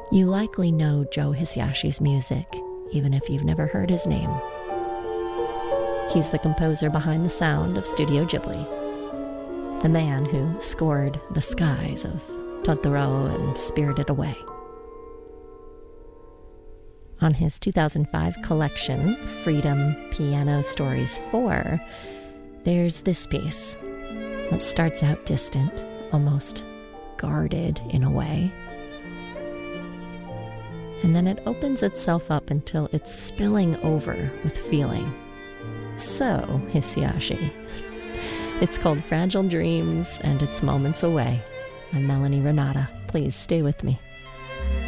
You likely know Joe Hisayashi's music, even if you've never heard his name. He's the composer behind the sound of Studio Ghibli, the man who scored the skies of Totoro and Spirited Away. On his 2005 collection, Freedom Piano Stories 4, there's this piece that starts out distant, almost guarded in a way. And then it opens itself up until it's spilling over with feeling. So, Hisayashi. It's called Fragile Dreams, and it's moments away. I'm Melanie Renata. Please stay with me.